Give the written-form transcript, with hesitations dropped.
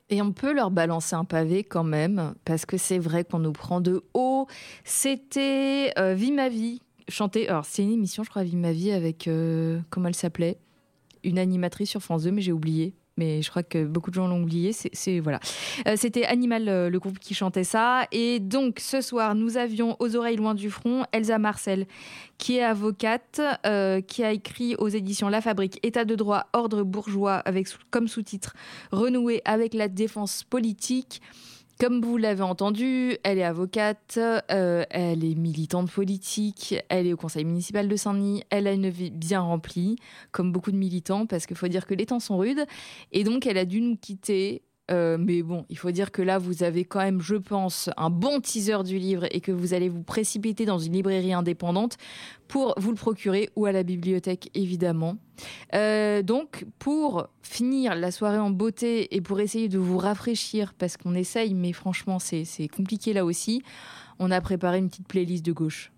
Et on peut leur balancer un pavé quand même, parce que c'est vrai qu'on nous prend de haut. C'était Vie ma vie, chanté. Alors, c'est une émission, je crois, Vie ma vie, avec. Comment elle s'appelait? Une animatrice sur France 2, mais j'ai oublié. Mais je crois que beaucoup de gens l'ont oublié. Voilà. C'était Animal, le groupe qui chantait ça. Et donc, ce soir, nous avions aux oreilles loin du front Elsa Marcel, qui est avocate, qui a écrit aux éditions La Fabrique État de droit, ordre bourgeois, avec comme sous-titre Renouer avec la défense politique. Comme vous l'avez entendu, elle est avocate, elle est militante politique, elle est au conseil municipal de Saint-Denis, elle a une vie bien remplie, comme beaucoup de militants, parce qu'il faut dire que les temps sont rudes. Et donc, elle a dû nous quitter. Mais bon, il faut dire que là, vous avez quand même, je pense, un bon teaser du livre et que vous allez vous précipiter dans une librairie indépendante pour vous le procurer ou à la bibliothèque, évidemment. Donc, pour finir la soirée en beauté et pour essayer de vous rafraîchir, parce qu'on essaye, mais franchement, c'est compliqué là aussi, on a préparé une petite playlist de gauche.